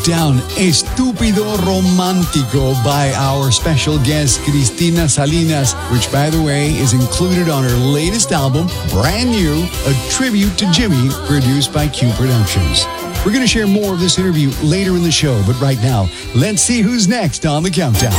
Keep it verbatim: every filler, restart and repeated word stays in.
Countdown, Estúpido Romántico by our special guest, Cristina Salinas, which, by the way, is included on her latest album, brand new, a tribute to Jimmy, produced by Q Productions. We're going to share more of this interview later in the show, but right now, let's see who's next on the Countdown.